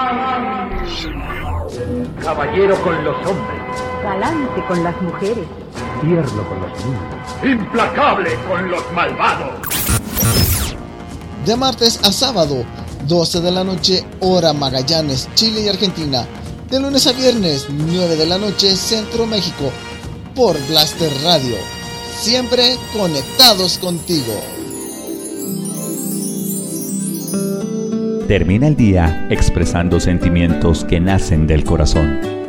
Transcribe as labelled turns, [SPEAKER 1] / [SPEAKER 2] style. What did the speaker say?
[SPEAKER 1] Caballero con los hombres.
[SPEAKER 2] Galante con las mujeres.
[SPEAKER 1] Tierno con los niños. Implacable con los malvados.
[SPEAKER 3] De martes a sábado, 12 de la noche, hora Magallanes, Chile y Argentina. De lunes a viernes, 9 de la noche, Centro México. Por Blaster Radio. Siempre conectados contigo.
[SPEAKER 4] Termina el día expresando sentimientos que nacen del corazón.